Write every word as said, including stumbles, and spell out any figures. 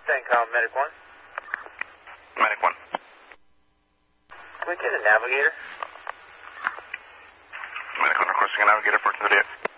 Thank you, Medic one. Medic one. Can we get a navigator? Medic one requesting a navigator for today.